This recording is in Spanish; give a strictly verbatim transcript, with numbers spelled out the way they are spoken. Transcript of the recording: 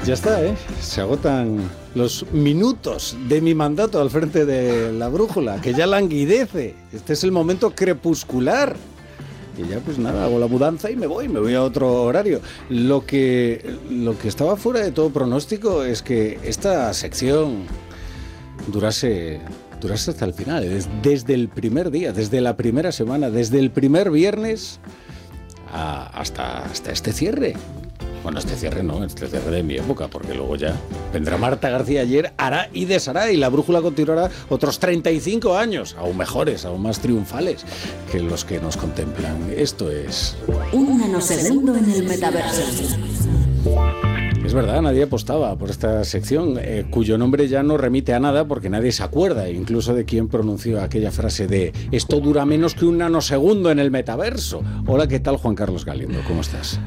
Ya está, ¿eh? Se agotan los minutos de mi mandato al frente de la brújula, que ya languidece. Este es el momento crepuscular. Y ya pues nada, hago la mudanza y me voy, me voy a otro horario. Lo que, lo que estaba fuera de todo pronóstico es que esta sección durase, durase hasta el final, desde, desde el primer día, desde la primera semana, desde el primer viernes a, hasta, hasta este cierre. Bueno, este cierre no, este cierre de mi época, porque luego ya vendrá Marta García Ayer, hará y deshará, y la brújula continuará otros treinta y cinco años, aún mejores, aún más triunfales que los que nos contemplan. Esto es... Un nanosegundo en el metaverso. Es verdad, nadie apostaba por esta sección, eh, cuyo nombre ya no remite a nada porque nadie se acuerda, incluso de quién pronunció aquella frase de esto dura menos que un nanosegundo en el metaverso. Hola, ¿qué tal, Juan Carlos Galindo? ¿Cómo estás?